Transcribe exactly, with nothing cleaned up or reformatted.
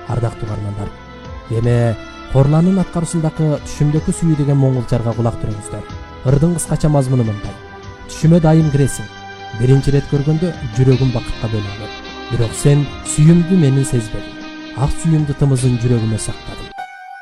Ардактуу угармандар, эми Хорландын аткаруусундагы түшүмдөгү сүйүү деген моңгулчарга кулак түрүңүздөр. Ырдын кыскача мазмуну мындай: түшүмө дайым киресиң. Биринчи ирет көргөндө жүрөгүм бакытка бөлөнгөн. Бирок сен сүйүүмдү менин сезбедиң. Ак сүйүүмдү тымызын жүрөгүмө сактадың.